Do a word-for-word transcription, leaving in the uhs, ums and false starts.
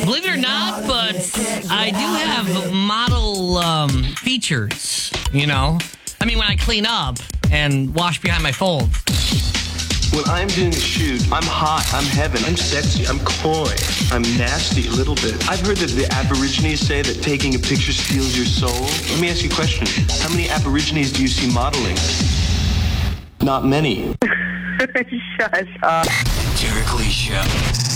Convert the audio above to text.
Believe it or not, but I do have model um, features, you know? I mean, when I clean up and wash behind my folds. When I'm doing a shoot, I'm hot, I'm heaven, I'm sexy, I'm coy, I'm nasty a little bit. I've heard that the Aborigines say that taking a picture steals your soul. Let me ask you a question. How many Aborigines do you see modeling? Not many. Shut up. Derek Lee Show.